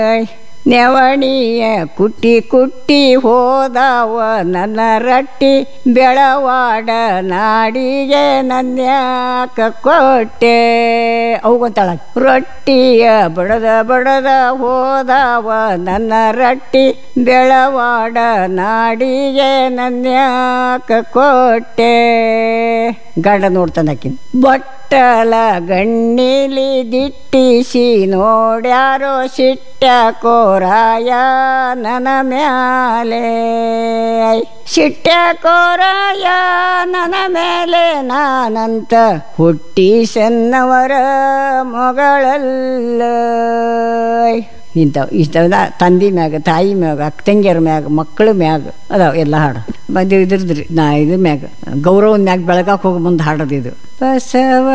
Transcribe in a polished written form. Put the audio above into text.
ನೆವಣಿಯ ಕುಟ್ಟಿ ಕುಟ್ಟಿ ಹೋದವ ನನ್ನ ರಟ್ಟಿ ಬೆಳವಾಡ ನಾಡಿಗೆ ನನ್ಯಾಕ ಕೊಟ್ಟೆ ಅವಗೊಂತಾಳ ರೊಟ್ಟಿಯ ಬಡದ ಹೋದವ ನನ್ನ ರಟ್ಟಿ ಬೆಳವಾಡ ನಾಡಿಗೆ ನನ್ಯಾಕ ಕೊಟ್ಟೆ ಗಂಡ ನೋಡ್ತಾನಕಿನ್ ಬಟ್ಟಲ ಗಣ್ಣಿಲಿ ದಿಟ್ಟಿಸಿ ನೋಡ್ಯಾರೋ ಸಿಟ್ಟ ಕೋರಾಯ ನನ್ನ ಮ್ಯಾಲೆ ಸಿಟ್ಟ ಕೋರಾಯ ನನ್ನ ಮೇಲೆ ನಾನಂತ ಹುಟ್ಟಿ ಸನ್ನವರ ಮಗಳಲ್ಲ ಇಂಥವನ್ನ ತಂದೆ ಮ್ಯಾಗ ತಾಯಿ ಮ್ಯಾಗ ಅಕ್ಕ ತಂಗಿಯರ ಮ್ಯಾಗ ಮಕ್ಕಳ ಮ್ಯಾಗ ಅದಾವ ಎಲ್ಲ ಹಾಡು ಬಂದು ಇದ್ರದ್ರಿ ನಾ ಇದ್ರ ಮ್ಯಾಗ ಗೌರವನ ಮ್ಯಾಗ ಬೆಳಗಾಕ್ ಹೋಗಿ ಮುಂದೆ ಹಾಡೋದು ಇದು ಬಸವ